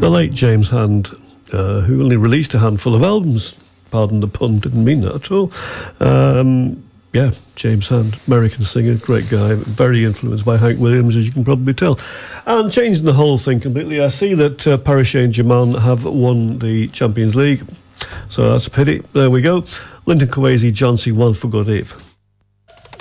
The late James Hand, who only released a handful of albums. Pardon the pun, didn't mean that at all. Yeah, James Hand, American singer, great guy, very influenced by Hank Williams, as you can probably tell. And changing the whole thing completely, I see that Paris Saint-Germain have won the Champions League, so that's a pity. There we go. Linton Kwesi, John C. One for Good Eve.